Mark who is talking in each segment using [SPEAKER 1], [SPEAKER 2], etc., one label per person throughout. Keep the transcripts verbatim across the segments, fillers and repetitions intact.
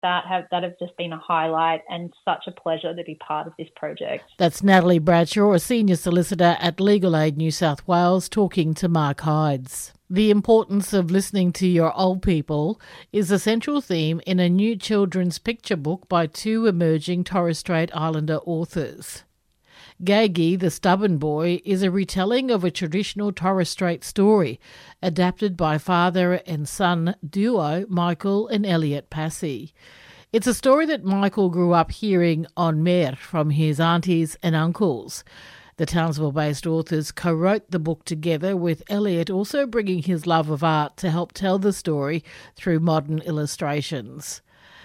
[SPEAKER 1] that have that have just been a highlight and such a pleasure to be part of this project.
[SPEAKER 2] That's Natalie Bradshaw, a senior solicitor at Legal Aid New South Wales, talking to Mark Hydes. The importance of listening to your old people is a central theme in a new children's picture book by two emerging Torres Strait Islander authors. Gagi, the Stubborn Boy, is a retelling of a traditional Torres Strait story, adapted by father and son duo Michael and Elliot Passy. It's a story that Michael grew up hearing on Mer from his aunties and uncles. The Townsville-based authors co-wrote the book together, with Elliot also bringing his love of art to help tell the story through modern illustrations.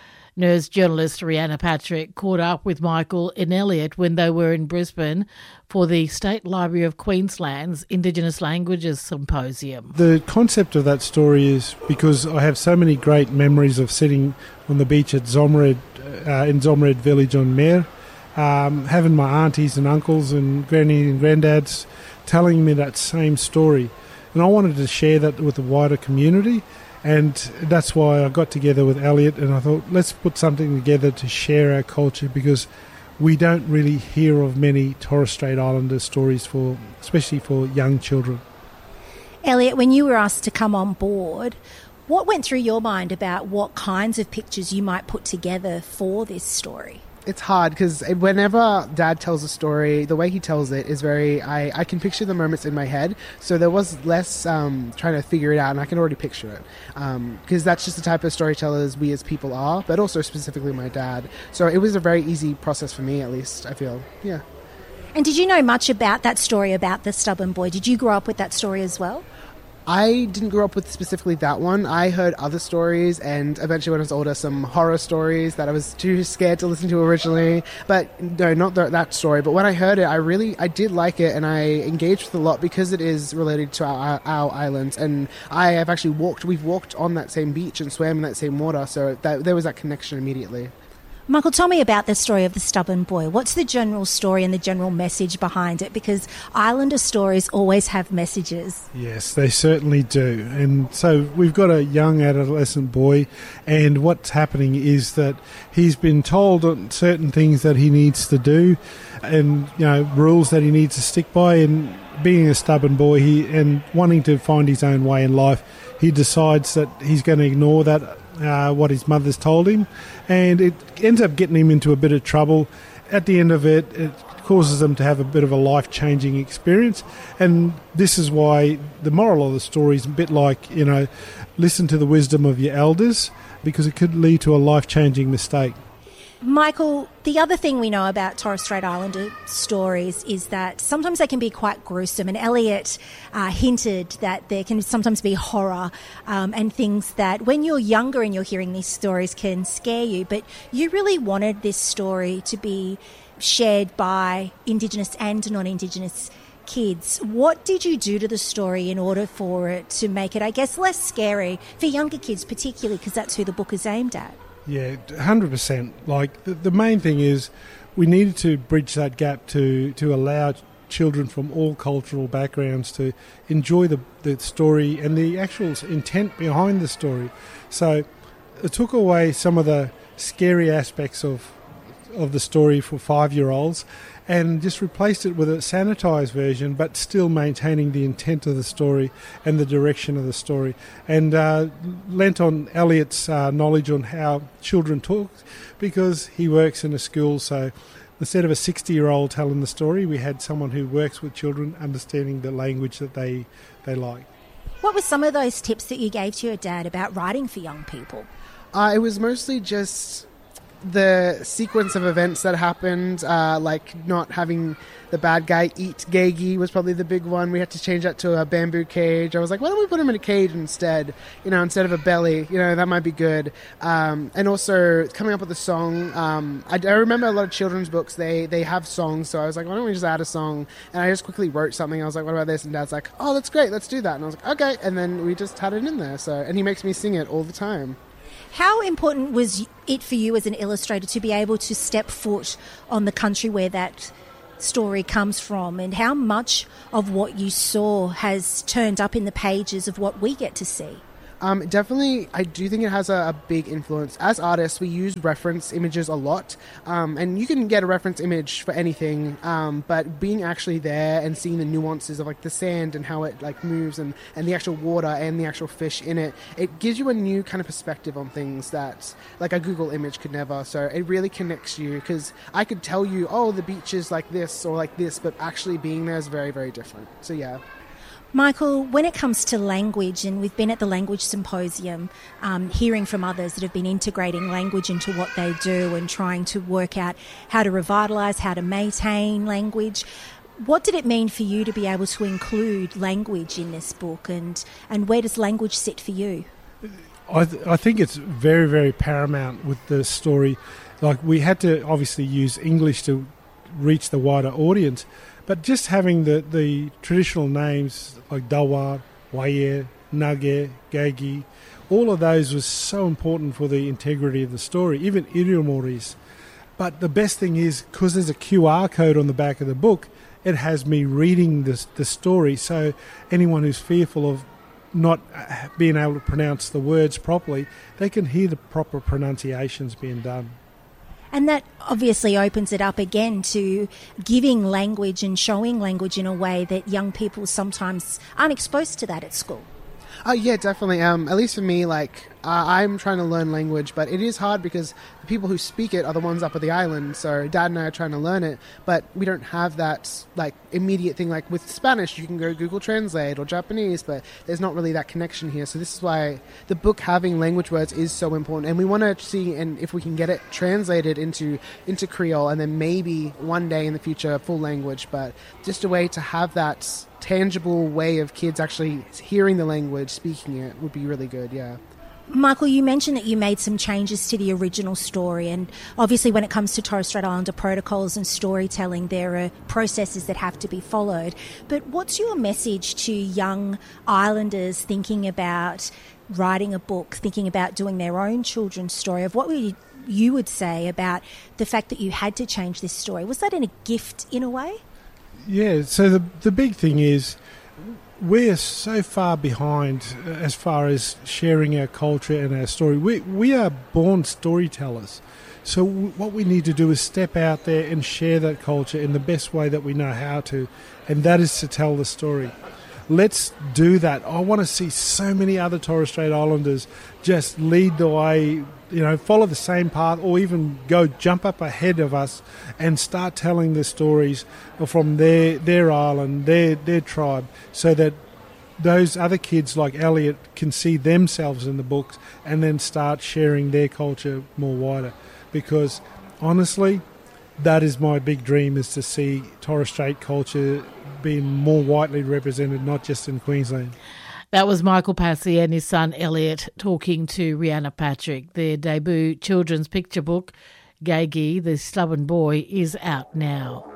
[SPEAKER 2] N E R S journalist Rhianna Patrick caught up with Michael and Elliot when they were in Brisbane for the State Library of Queensland's Indigenous Languages Symposium.
[SPEAKER 3] The concept of that story is because I have so many great memories of sitting on the beach at Zomred, uh, in Zomred village on Mer, Um, having my aunties and uncles and grannies and granddads telling me that same story. And I wanted to share that with the wider community, and that's why I got together with Elliot and I thought, let's put something together to share our culture, because we don't really hear of many Torres Strait Islander stories, for especially for young children.
[SPEAKER 4] Elliot, when you were asked to come on board, what went through your mind about what kinds of pictures you might put together for this story?
[SPEAKER 5] It's hard because whenever Dad tells a story, the way he tells it is very, I, I can picture the moments in my head. So there was less um, trying to figure it out, and I can already picture it. Because um, that's just the type of storytellers we as people are, but also specifically my dad. So it was a very easy process for me, at least, I feel. Yeah.
[SPEAKER 4] And did you know much about that story about the Stubborn Boy? Did you grow up with that story as well?
[SPEAKER 5] I didn't grow up with specifically that one. I heard other stories, and eventually when I was older, some horror stories that I was too scared to listen to originally. But no, not th- that story. But when I heard it, I really, I did like it, and I engaged with it a lot because it is related to our, our islands. And I have actually walked, we've walked on that same beach and swam in that same water, so that, there was that connection immediately.
[SPEAKER 4] Michael, tell me about the story of the Stubborn Boy. What's the general story and the general message behind it? Because Islander stories always have messages.
[SPEAKER 3] Yes, they certainly do. And so we've got a young adolescent boy, and what's happening is that he's been told certain things that he needs to do, and you know, rules that he needs to stick by. And being a stubborn boy, he and wanting to find his own way in life, he decides that he's going to ignore that. Uh, what his mother's told him, and it ends up getting him into a bit of trouble. At the end of it, it causes him to have a bit of a life-changing experience, and this is why the moral of the story is a bit like, you know, listen to the wisdom of your elders, because it could lead to a life-changing mistake.
[SPEAKER 4] Michael, the other thing we know about Torres Strait Islander stories is that sometimes they can be quite gruesome, and Elliot uh, hinted that there can sometimes be horror um, and things that when you're younger and you're hearing these stories can scare you, but you really wanted this story to be shared by Indigenous and non-Indigenous kids. What did you do to the story in order for it to make it, I guess, less scary for younger kids, particularly because that's who the book is aimed at?
[SPEAKER 3] Yeah, one hundred percent. Like, the, the main thing is we needed to bridge that gap to, to allow children from all cultural backgrounds to enjoy the, the story and the actual intent behind the story. So it took away some of the scary aspects of of the story for five-year-olds and just replaced it with a sanitised version, but still maintaining the intent of the story and the direction of the story, and uh, lent on Elliot's uh, knowledge on how children talk, because he works in a school. So instead of a sixty-year-old telling the story, we had someone who works with children, understanding the language that they they like.
[SPEAKER 4] What were some of those tips that you gave to your dad about writing for young people?
[SPEAKER 5] Uh, it was mostly just the sequence of events that happened, uh, like not having the bad guy eat Gagi was probably the big one. We had to change that to a bamboo cage. I was like, why don't we put him in a cage instead? You know, instead of a belly. You know, that might be good. Um, and also coming up with a song. Um, I, I remember a lot of children's books, they, they have songs. So I was like, why don't we just add a song? And I just quickly wrote something. I was like, what about this? And Dad's like, oh, that's great. Let's do that. And I was like, okay. And then we just had it in there. So, and he makes me sing it all the time.
[SPEAKER 4] How important was it for you as an illustrator to be able to step foot on the country where that story comes from, and how much of what you saw has turned up in the pages of what we get to see?
[SPEAKER 5] Um, definitely, I do think it has a, a big influence. As artists, we use reference images a lot, um, and you can get a reference image for anything, um, but being actually there and seeing the nuances of like the sand and how it like moves and, and the actual water and the actual fish in it, it gives you a new kind of perspective on things that like a Google image could never. So it really connects you, because I could tell you, oh, the beach is like this or like this, but actually being there is very, very different. So yeah.
[SPEAKER 4] Michael, when it comes to language, and we've been at the Language Symposium, um, hearing from others that have been integrating language into what they do and trying to work out how to revitalise, how to maintain language. What did it mean for you to be able to include language in this book, and, and where does language sit for you?
[SPEAKER 3] I, th- I think it's very, very paramount with the story. Like, we had to obviously use English to reach the wider audience, but just having the, the traditional names like Dawa, Waye, Nage, Gagi, all of those was so important for the integrity of the story, even Iriomoris. But the best thing is, because there's a Q R code on the back of the book, it has me reading this, the story, so anyone who's fearful of not being able to pronounce the words properly, they can hear the proper pronunciations being done.
[SPEAKER 4] And that obviously opens it up again to giving language and showing language in a way that young people sometimes aren't exposed to that at school.
[SPEAKER 5] Oh, yeah, definitely. Um, at least for me, like, uh, I'm trying to learn language, but it is hard because the people who speak it are the ones up at the island. So Dad and I are trying to learn it, but we don't have that, like, immediate thing. Like, with Spanish, you can go Google Translate, or Japanese, but there's not really that connection here. So this is why the book having language words is so important. And we want to see and if we can get it translated into, into Creole, and then maybe one day in the future, a full language, but just a way to have that tangible way of kids actually hearing the language, speaking it, would be really good, yeah.
[SPEAKER 4] Michael, you mentioned that you made some changes to the original story, and obviously when it comes to Torres Strait Islander protocols and storytelling, there are processes that have to be followed. But what's your message to young islanders thinking about writing a book, thinking about doing their own children's story, of what would you would say about the fact that you had to change this story? Was that in a gift in a way?
[SPEAKER 3] Yeah, so the the big thing is we're so far behind as far as sharing our culture and our story. We we are born storytellers. So w- what we need to do is step out there and share that culture in the best way that we know how to, and that is to tell the story. Let's do that. I want to see so many other Torres Strait Islanders just lead the way, you know, follow the same path, or even go jump up ahead of us and start telling the stories from their their island, their their tribe, so that those other kids like Elliot can see themselves in the books and then start sharing their culture more wider. Because honestly, that is my big dream, is to see Torres Strait culture being more widely represented, not just in Queensland.
[SPEAKER 2] That was Michael Passy and his son Elliot talking to Rhianna Patrick. Their debut children's picture book, Gagi, the Stubborn Boy, is out now.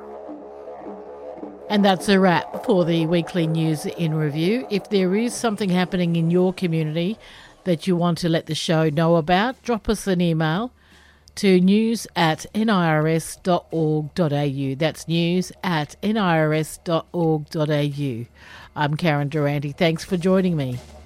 [SPEAKER 2] And that's a wrap for the weekly news in review. If there is something happening in your community that you want to let the show know about, drop us an email to news at nirs dot org dot a u. That's news at nirs dot org dot a u. I'm Karen Durante. Thanks for joining me.